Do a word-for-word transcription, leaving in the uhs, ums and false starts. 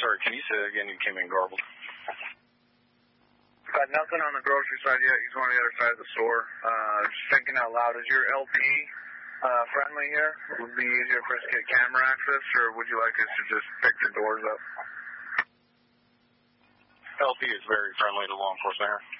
sorry, can you say that again? You came in garbled. Got nothing on the grocery side yet. He's on the other side of the store. Uh, just thinking out loud, is your L P uh, friendly here? Would it be easier for us to get camera access, or would you like us to just pick the doors up? L P is very friendly to law enforcement here.